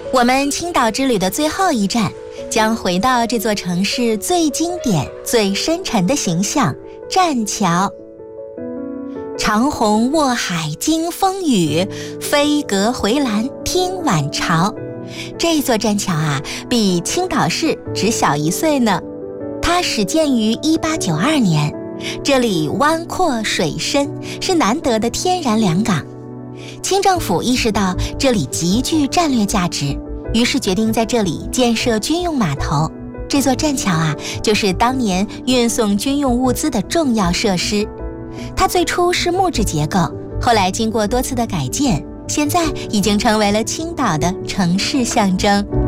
我们青岛之旅的最后一站，将回到这座城市最经典、最深沉的形象——栈桥。长虹卧海经风雨，飞阁回栏听晚潮。这座栈桥啊，比青岛市只小1岁呢。它始建于1892年，这里湾阔水深，是难得的天然良港。清政府意识到这里极具战略价值，于是决定在这里建设军用码头。这座栈桥啊，就是当年运送军用物资的重要设施。它最初是木质结构，后来经过多次的改建，现在已经成为了青岛的城市象征。